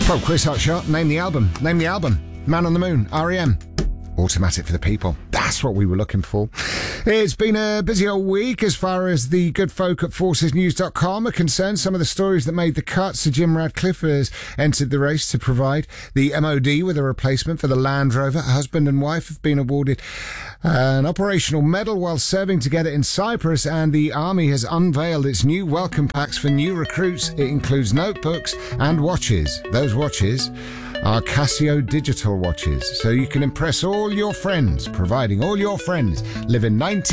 Pop quiz hotshot. Name the album. Name the album. Man on the Moon. REM. Automatic for the people. That's what we were looking for. It's been a busy old week as far as the good folk at forcesnews.com are concerned. Some of the stories that made the cut. Sir Jim Radcliffe has entered the race to provide the MOD with a replacement for the Land Rover. Husband and wife have been awarded an operational medal while serving together in Cyprus, and the Army has unveiled its new welcome packs for new recruits. It includes notebooks and watches. Those watches are Casio digital watches, so you can impress all your friends, providing all your friends live in 19